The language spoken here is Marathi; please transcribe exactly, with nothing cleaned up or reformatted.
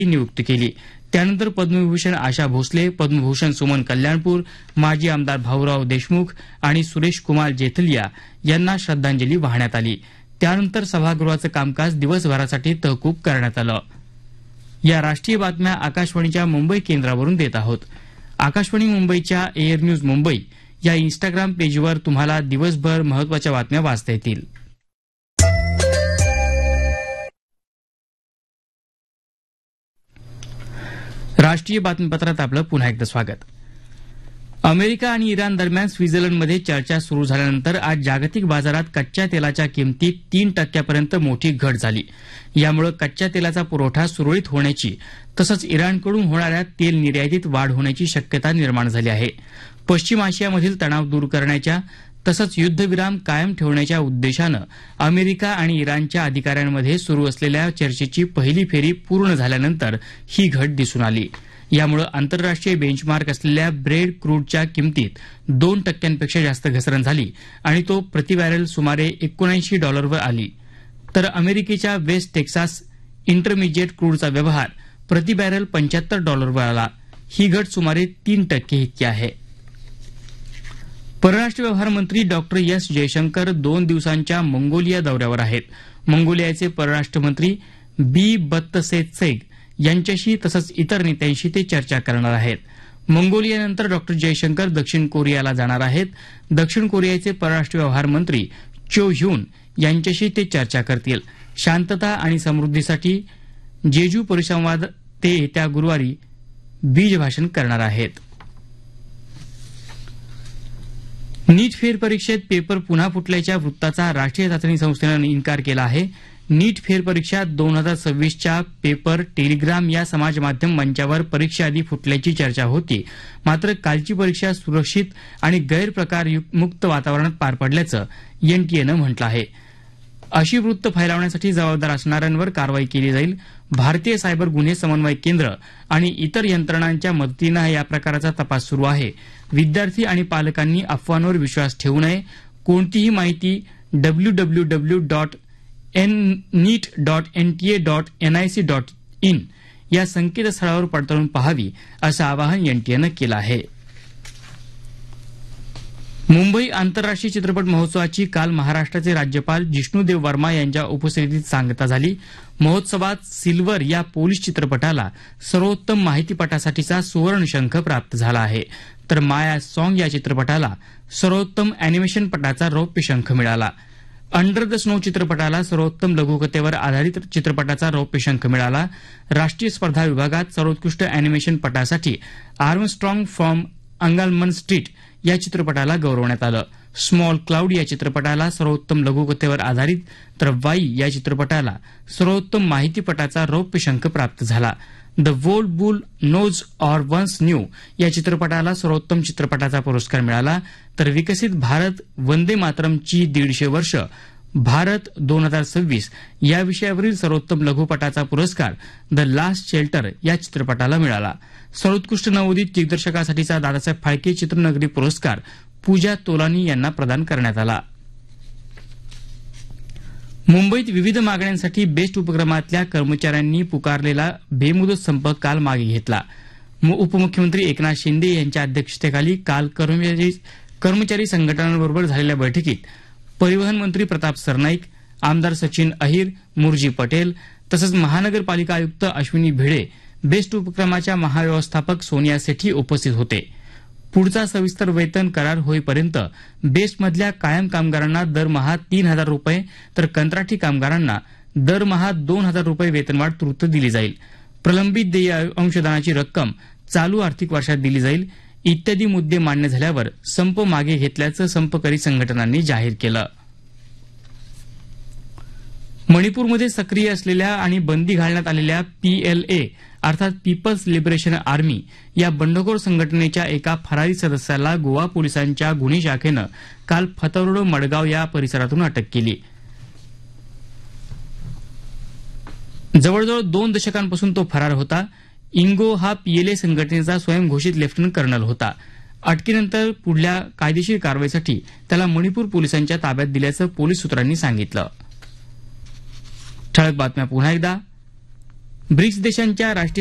नियुक्ती केली. त्यानंतर पद्मविभूषण आशा भोसले, पद्मभूषण सुमन कल्याणपूर, माजी आमदार भाऊराव देशमुख आणि सुरेश कुमार जेथलिया यांना श्रद्धांजली वाहण्यात आली. त्यानंतर सभागृहाचं कामकाज दिवसभरासाठी तहकूब करण्यात आलं. या राष्ट्रीय बातम्या आकाशवाणीच्या मुंबई केंद्रावरून देत आहोत. आकाशवाणी मुंबईच्या एअर न्यूज मुंबई या इन्स्टाग्राम पेजवर तुम्हाला दिवसभर महत्वाच्या बातम्या वाचता येतील. राष्ट्रीय बातमीपत्रात आपलं पुन्हा एकदा स्वागत. अमेरिका आणि इराण दरम्यान स्वित्झर्लंडमध्ये चर्चा सुरू झाल्यानंतर आज जागतिक बाजारात कच्च्या तेलाच्या किमतीत तीन टक्क्यापर्यंत मोठी घट झाली. यामुळे कच्च्या तेलाचा पुरवठा सुरळीत होण्याची तसंच इराणकडून होणाऱ्या तेल निर्यातीत वाढ होण्याची शक्यता निर्माण झाली आहे. पश्चिम आशियामधील तणाव दूर करण्याच्या तसंच युद्धविराम कायम ठेवण्याच्या उद्देशानं अमेरिका आणि इराणच्या अधिकाऱ्यांमध्ये सुरू असलेल्या चर्चेची पहिली फेरी पूर्ण झाल्यानंतर ही घट दिसून आली. यामुळे आंतरराष्ट्रीय बेंचमार्क असलेल्या ब्रेड क्रूडच्या किमतीत दोन टक्क्यांपेक्षा जास्त घसरण झाली आणि तो प्रतिबॅरल सुमारे एकोणऐंशी डॉलरवर आली. तर अमेरिकेच्या वेस्ट टेक्सास इंटरमिजिएट क्रूडचा व्यवहार प्रतिबॅरल पंच्याहत्तर डॉलरवर आला. ही घट सुमारे तीन टक्के इतकी आहे. परराष्ट्र व्यवहार मंत्री डॉक्टर एस जयशंकर दोन दिवसांच्या मंगोलिया दौऱ्यावर आहेत. मंगोलियाचे परराष्ट्र मंत्री बी बत्तसेत्सेग यांच्याशी तसंच इतर नेत्यांशी ते चर्चा करणार आहेत. मंगोलियानंतर डॉक्टर जयशंकर दक्षिण कोरियाला जाणार आहेत. दक्षिण कोरियाचे परराष्ट्र व्यवहार मंत्री चो ह्यून यांच्याशी ते चर्चा करतील. शांतता आणि समृद्धीसाठी जेजू परिसंवाद ते येत्या गुरुवारी बीजभाषण करणार आहेत. नीट फेरपरीक्षेत पेपर पुन्हा फुटल्याच्या वृत्ताचा राष्ट्रीय चाचणी संस्थेनं इन्कार केला आहे. नीट फेरपरीक्षा दोन हजार सव्वीसच्या पेपर टेलिग्राम या समाजमाध्यम मंचावर परीक्षेआधी फुटल्याची चर्चा होती. मात्र कालची परीक्षा सुरक्षित आणि गैरप्रकार मुक्त वातावरणात पार पडल्याचं एनटीएनं म्हटलं आहे. अशी वृत्त फैलावण्यासाठी जबाबदार असणाऱ्यांवर कारवाई केली जाईल. भारतीय सायबर गुन्हे समन्वय केंद्र आणि इतर यंत्रणांच्या मदतीनं या प्रकाराचा तपास सुरू आहे. विद्यार्थी आणि पालकांनी अफवांवर विश्वास ठेवू नये. कोणतीही माहिती W W W dot N NEET dot NTA dot NIC dot in या संकेतस्थळावर पडताळून पाहावी असं आवाहन एनटीएनं केलं आहे. मुंबई आंतरराष्ट्रीय चित्रपट महोत्सवाची काल महाराष्ट्राचे राज्यपाल जिष्णूदेव वर्मा यांच्या उपस्थितीत सांगता झाली. महोत्सवात सिल्वर या पोलिश चित्रपटाला सर्वोत्तम माहितीपटासाठीचा सुवर्णशंख प्राप्त झाला आहे. तर माया सॉंग या चित्रपटाला सर्वोत्तम अॅनिमेशन पटाचा रौप्य शंख मिळाला. अंडर द स्नो चित्रपटाला सर्वोत्तम लघुकथेवर आधारित चित्रपटाचा रौप्य शंख मिळाला. राष्ट्रीय स्पर्धा विभागात सर्वोत्कृष्ट अॅनिमेशन पटासाठी आर्मस्ट्रॉंग फ्रॉम अंगालमन स्ट्रीट या चित्रपटाला गौरवण्यात आलं. स्मॉल क्लाउड या चित्रपटाला सर्वोत्तम लघुकथेवर आधारित तर वाई या चित्रपटाला सर्वोत्तम माहितीपटाचा रौप्य शंख प्राप्त झाला. The world boule knows or once new या चित्रपटाला सर्वोत्तम चित्रपटाचा पुरस्कार मिळाला. तर विकसित भारत वंदे मातरमची दीडशे वर्ष भारत दोन हजार सव्वीस या विषयावरील सर्वोत्तम लघुपटाचा पुरस्कार द लास्ट शेल्टर या चित्रपटाला मिळाला. सर्वोत्कृष्ट नवोदित दिग्दर्शकासाठीचा दादासाहेब फाळके चित्रनगरी पुरस्कार पूजा तोलानी यांना प्रदान करण्यात आला. मुंबईत विविध मागण्यांसाठी बेस्ट उपक्रमातल्या कर्मचाऱ्यांनी पुकारलेला बेमुदत संप काल मागे घेतला. उपमुख्यमंत्री एकनाथ शिंदे यांच्या अध्यक्षतेखाली काल कर्मचारी कर्मचारी संघटनांबरोबर झालेल्या बैठकीत परिवहन मंत्री प्रताप सरनाईक, आमदार सचिन अहिर, मुरजी पटेल तसंच महानगरपालिका आयुक्त अश्विनी भिडे, बेस्ट उपक्रमाच्या महाव्यवस्थापक सोनिया सेठी उपस्थित होते. पुढचा सविस्तर वेतन करार होईपर्यंत बेस्टमधल्या कायम कामगारांना दरमहा तीन हजार रुपये तर कंत्राटी कामगारांना दरमहा दोन हजार रुपये वेतनवाढ तूर्त दिली जाईल. प्रलंबित देय अंशदानाची रक्कम चालू आर्थिक वर्षात दिली जाईल. इत्यादी मुद्दे मान्य झाल्यावर संप मागे घेतल्याचं संपकरी संघटनांनी जाहीर केलं. मणिपूरमध्ये सक्रिय असलेल्या आणि बंदी घालण्यात आलेल्या पीएलए अर्थात पीपल्स लिबरेशन आर्मी या बंडखोर संघटनेच्या एका फरारी सदस्याला गोवा पोलिसांच्या गुन्हे शाखेनं काल फतर्ड मडगाव या परिसरातून अटक केली. जवळजवळ दोन दशकांपासून तो फरार होता. इंगो हा पीएलए संघटनेचा स्वयंघोषित लेफ्टनंट कर्नल होता. अटकेनंतर पुढल्या कायदेशीर कारवाईसाठी त्याला मणिपूर पोलिसांच्या ताब्यात दिल्याचं पोलीस सूत्रांनी सांगितलं. ठळक बातम्या पुन्हा एकदा. ब्रिक्स देशांच्या राष्ट्रीय